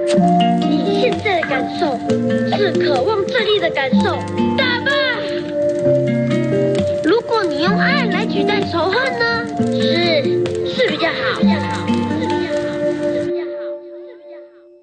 你现在的感受是渴望这里的感受，打吧！如果你用爱来取代仇恨呢？是比较好。